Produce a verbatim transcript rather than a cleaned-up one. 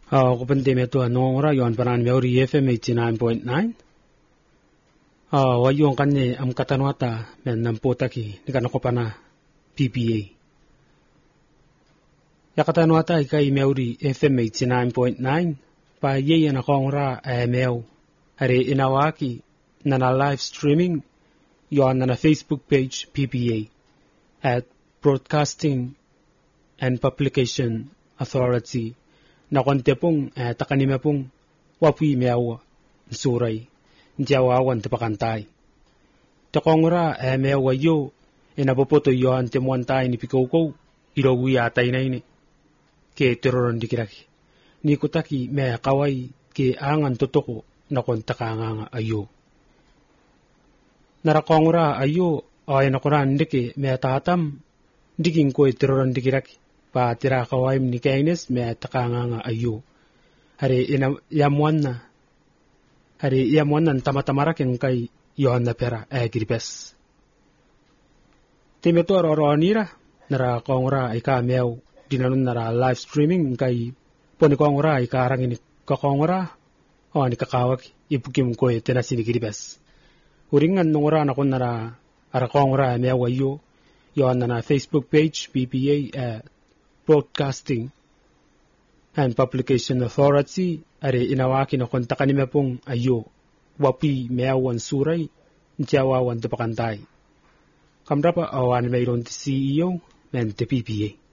Uh, kupante me to anora yon paran me ori F M eighty-nine point nine. Uh, wayon kanye am katanwata men nampotaki nikanakopana P P A. Yakatanwata ikai me ori F M eighty-nine point nine pa yeye na kongra amel are inawaki nana live streaming yon nana Facebook page P P A at Broadcasting and Publication Authority na kontepong eh, takanimapong wapi meawa suray ntiawawan tapakantay. Takongra eh, meawa yo inapopoto yo antemuantay ni pikoko irowi atay na ini ke teroron dikiraki. Ni kutaki me kaway ke angan totoko na kontakanganga ayo. Narakongra ayo ay nakuran dike me tatam diking ko teroron dikiraki. Pa tira kaway ni kainis me takanganga ayo. Hari ina yamuan na. Hari yamuan na tamatamarak yung kay yohan na pera eh gripes. Timeto aroro nira nara kongra ika mew dinanon nara live streaming kay poni kongra ika arangin kakongra o ni kakawak ipukim ko tenasini gripes. Uringan nungura na kun nara ara kongra mew ayo yohan na Facebook page P P A eh Broadcasting and Publication Authority are inawaki na kontakanime pong ayo wapi meawan suray ntiawawan tapakantay. Kamrapa awan mayroon ti C E O men ti P P A.